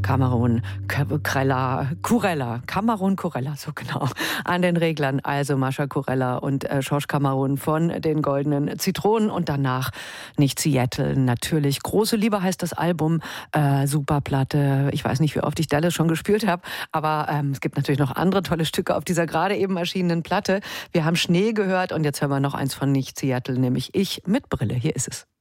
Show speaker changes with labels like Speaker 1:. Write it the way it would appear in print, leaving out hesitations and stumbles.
Speaker 1: Cameron Kurella, so genau, an den Reglern. Also Mascha Kurella und Schorsch Cameron von den Goldenen Zitronen und danach nicht Seattle. Natürlich, Große Liebe heißt das Album, super Platte. Ich weiß nicht, wie oft ich Dallas schon gespielt habe, aber es gibt natürlich noch andere tolle Stücke auf dieser gerade eben erschienenen Platte. Wir haben Schnee gehört und jetzt hören wir noch eins von nicht Seattle, nämlich Ich mit Brille. Hier ist es.